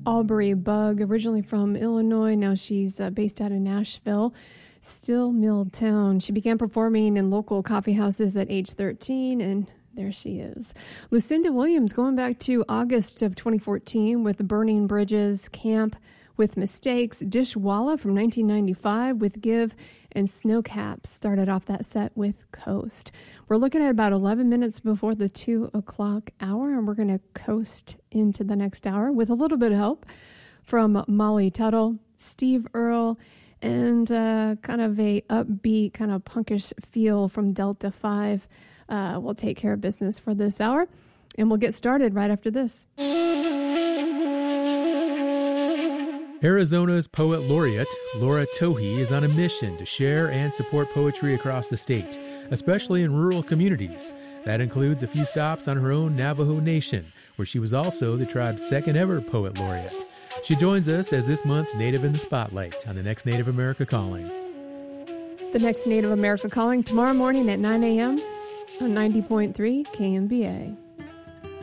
Aubrey Bug, originally from Illinois. Now she's based out of Nashville, Still Milltown. She began performing in local coffee houses at age 13, and there she is. Lucinda Williams, going back to August of 2014 with Burning Bridges, Camp with Mistakes, Dishwalla from 1995 with Give, and Snowcaps started off that set with Coast. We're looking at about 11 minutes before the 2 o'clock hour, and we're going to coast into the next hour with a little bit of help from Molly Tuttle, Steve Earle, and kind of a upbeat, kind of punkish feel from Delta 5. We'll take care of business for this hour, and we'll get started right after this. Arizona's poet laureate, Laura Tohe, is on a mission to share and support poetry across the state, especially in rural communities. That includes a few stops on her own Navajo Nation, where she was also the tribe's second ever poet laureate. She joins us as this month's Native in the Spotlight on the next Native America Calling. The next Native America Calling tomorrow morning at 9 a.m. on 90.3 KMBA.